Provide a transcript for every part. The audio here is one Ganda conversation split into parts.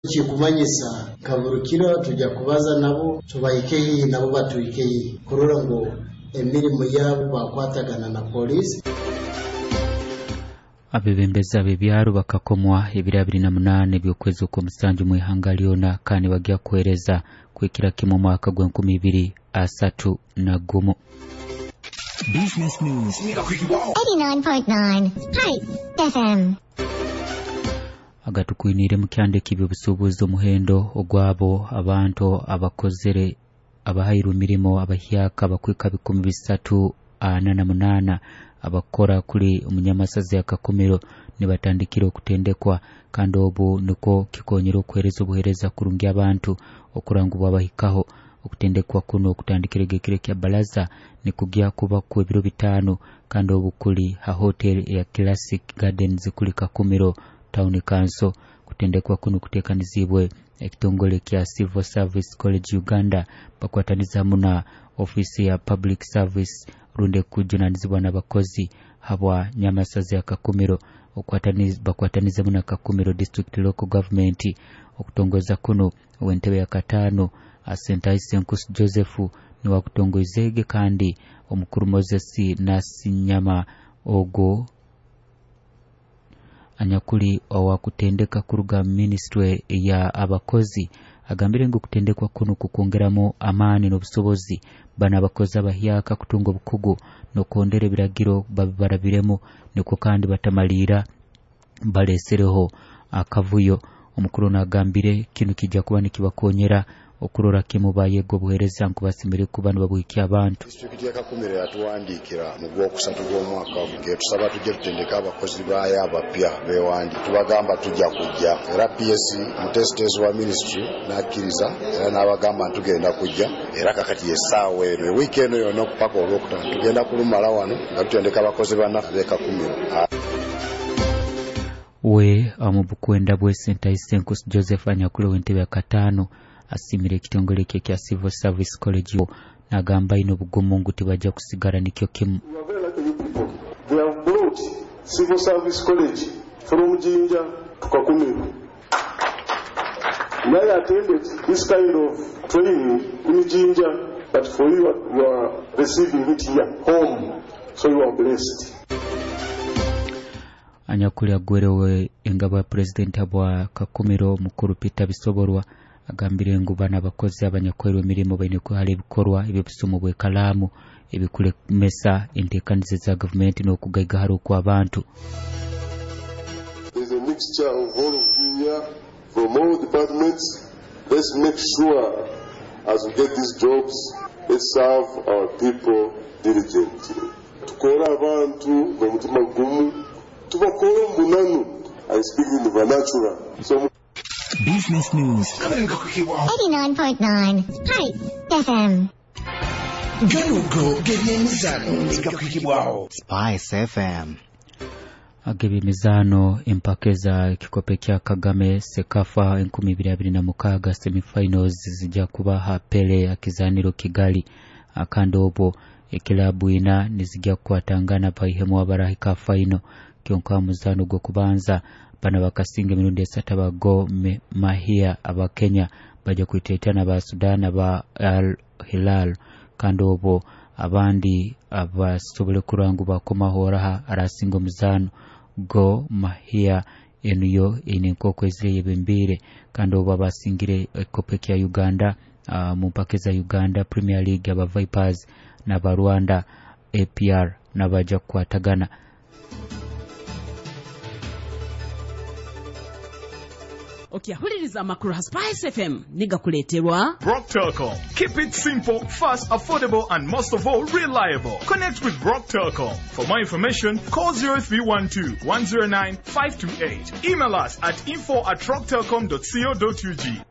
Kikumanyisa kaburukiro tujya kubaza nabo tubayikeyi nabo batuyikeyi kurora ngo emirimo yabo bakwatagana na polisi. Abebembeza bebyaro bakakomwa 2008 by'okwezi kw'omusanju mu ihanga lyona kandi bagya kuhereza kwekira kimu mwaka gwa 2031. Business News 89.9 Hype FM. Agatukwinire mu kyandiki by'obusubuzi omuhendo ogwabo abantu abakozere abahayiru mirimo abahyaka bakwika 348 abakora kuri umunyamasazi akakomero nibatandikira okutendekwa kandi obu niko kikonyero okwereza obuhereza kurungi abantu okurangubwa abahikaho okutendekwa kuno okutandikira gekire kya balaza nikugya kuba ku ebiro 5 kandi obu kuli ha hotel ya Classic Gardens kuli Kakomero Town Council. Kutendekwa kuno kutekanizibwe ekitongole kya Civil Service College Uganda bakwataniza muna ofisi ya Public Service runde kujunanizibwa n'abakozi habwa nyamasazi ya Kakomero bakwataniza muna Kakomero District Local Government okutongoza kuno wentebe ya katano St. Isenkus Joseph ni wakutongoizege kandi omukuru Moses Nasinyama ogo anyakuli owakutendeka kuruga ministry ya abakozi agambire ngo kutendekwa kuno kukongeramo amani n'obusobozi bana abakozi abahyaka kutunga obukugu no kondere biragiro babarabiremo niko kandi batamalira balesereho akavuyo. Omukuru nagambire kino kijja kuba nikibakonyera okurora kimubaye go buhereza nkubasimire kubana babuhikia abantu. District ya Kakomero yatuwandikira mu gwokusatu gw'omwaka oguge tusaba tujje tutendeka abakozi baaya abapya bewandi tubagamba tujja kujja era PS mutestes wa ministry nakiriza era nabagamba ntugenda kujja era kakati esaawa eno weekend yonna kupaka olwokutano tugenda kulumala wano nga tutendeka abakozi bana be Kakomero. We amubukwenda bwe St. Isenkus Joseph anyakule wentebe ya katano asimire kitongole kya Civil Service College nagamba ino bugumu nguti bajja kusigara nikyo kimu. They have brought Civil Service College from Jinja to Kakomero. I attended this kind of training in Jinja, but for you are receiving it here home, so you are blessed. Anyakuli agwerewe engabo ya president abwa Kakomero mukuru Peter Bisoborwa agambire ngo bana abakozi abanyakwero emirimo baine ko hali bikorwa ebisumo bwe kalamu ebikule mesa entekanize za government no kugaiga haro kwa abantu. There's a mixture of all of you here from all departments. Let's make sure as we get these jobs, let's serve our people diligently. Tukora abantu mu mutima gumu tubakora mbunanu. I speak in the vernacular. So Business News 89.9 Hype FM. Galugo gemizano nikakukibwao Spice FM. Agebe mizano empakeza kikope kya Kagame Sekafa 2026 semifinals zijja kuba hapele akizaniro Kigali akandobo ekilabu ina nizijja kwatangana paihemu abarahika final kyonka muzano gwo kubanza bana bakasinga mirundi 3 bago mahia abakenya bajja kuitetana ba Sudan aba Al Hilal kandobo abandi abasobole kurangu bakomahora arasinga muzano go mahia enuyo inenkoko ezire yebembire kandobo abasingire ekope kya Uganda mu mpakeza Uganda Premier League aba Vipers na ba Rwanda APR na bajja kwatagana. Okihuliriza amakuru ha Spice FM niga kuleterwa Brock Telecom. Keep it simple, fast, affordable and most of all reliable. Connect with Brock Telecom. For more information, call 0312 109 528. Email us at info@rocktelecom.co.ug.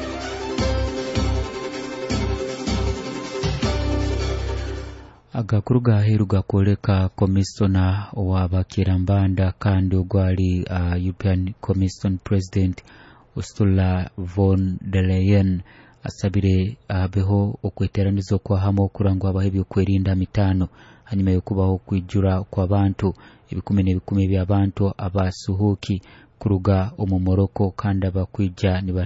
Agakuruga heruga koleka komisona wa Bakirambanda kandi ogwali European Commission President Ursula von der Leyen asabire abeho okweteranizo kwa hamo kurangwa abahebyo kwerinda mitano hanyuma yo kubaho kwijura kwa bantu 10 by'abantu abasuhuki kuruga omumoroko kandi abakwija